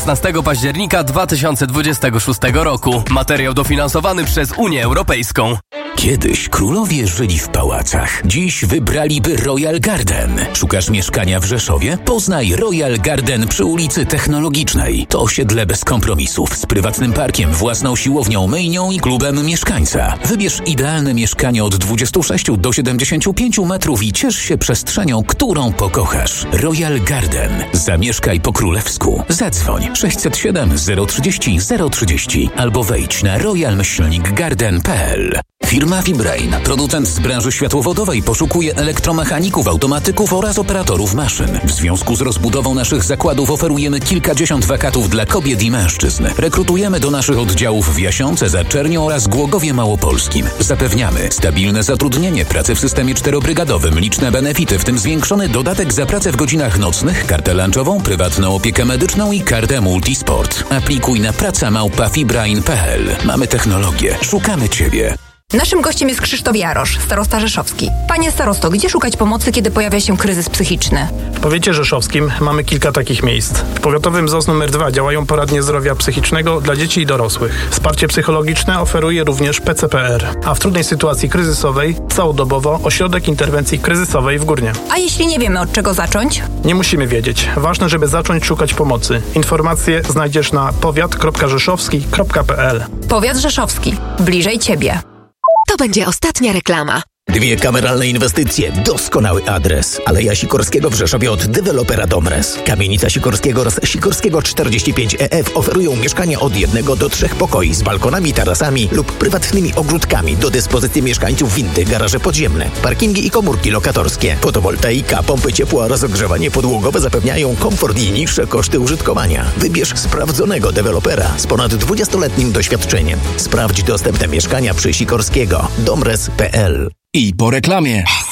16 października 2026 roku. Materiał dofinansowany przez Unię Europejską. Kiedyś królowie żyli w pałacach. Dziś wybraliby Royal Garden. Szukasz mieszkania w Rzeszowie? Poznaj Royal Garden przy ulicy Technologicznej. To osiedle bez kompromisów, z prywatnym parkiem, własną siłownią, myjnią i klubem mieszkańca. Wybierz idealne mieszkanie od 26 do 75 metrów i ciesz się przestrzenią, którą pokochasz. Royal Garden. Zamieszkaj po królewsku. Zadzwoń 607 030 030 albo wejdź na royal-garden.pl. Firma Fibrain, producent z branży światłowodowej, poszukuje elektromechaników, automatyków oraz operatorów maszyn. W związku z rozbudową naszych zakładów oferujemy kilkadziesiąt wakatów dla kobiet i mężczyzn. Rekrutujemy do naszych oddziałów w Jasionce, Zaczerniu oraz Głogowie Małopolskim. Zapewniamy stabilne zatrudnienie, pracę w systemie czterobrygadowym, liczne benefity, w tym zwiększony dodatek za pracę w godzinach nocnych, kartę lunchową, prywatną opiekę medyczną i kartę multisport. Aplikuj na praca@fibrain.pl. Mamy technologię. Szukamy Ciebie. Naszym gościem jest Krzysztof Jarosz, starosta rzeszowski. Panie starosto, gdzie szukać pomocy, kiedy pojawia się kryzys psychiczny? W powiecie rzeszowskim mamy kilka takich miejsc. W powiatowym ZOS nr 2 działają poradnie zdrowia psychicznego dla dzieci i dorosłych. Wsparcie psychologiczne oferuje również PCPR, a w trudnej sytuacji kryzysowej całodobowo Ośrodek Interwencji Kryzysowej w Górnie. A jeśli nie wiemy, od czego zacząć? Nie musimy wiedzieć. Ważne, żeby zacząć szukać pomocy. Informacje znajdziesz na powiat.rzeszowski.pl. Powiat rzeszowski. Bliżej Ciebie. To będzie ostatnia reklama. 2 kameralne inwestycje, doskonały adres. Aleja Sikorskiego w Rzeszowie od dewelopera Domres. Kamienica Sikorskiego oraz Sikorskiego 45EF oferują mieszkania od 1 do 3 pokoi z balkonami, tarasami lub prywatnymi ogródkami do dyspozycji mieszkańców, windy, garaże podziemne, parkingi i komórki lokatorskie. Fotowoltaika, pompy ciepła oraz ogrzewanie podłogowe zapewniają komfort i niższe koszty użytkowania. Wybierz sprawdzonego dewelopera z ponad 20-letnim doświadczeniem. Sprawdź dostępne mieszkania przy Sikorskiego. Domres.pl. I po reklamie.